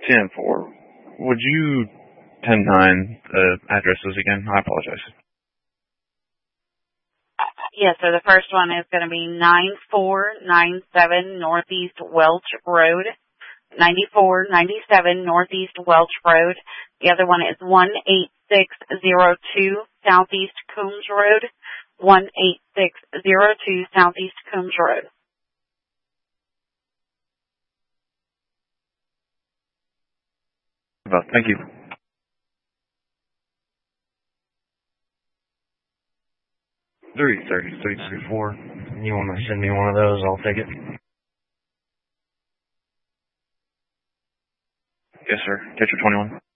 10-4. Would you 10-9 the addresses again? I apologize. Yes, so the first one is going to be 9497 Northeast Welch Road. 9497 Northeast Welch Road. The other one is 18602 Southeast Coombs Road. 18602 Southeast Coombs Road. Thank you. 33334. You want to send me one of those? I'll take it. Yes, sir. Catcher 21.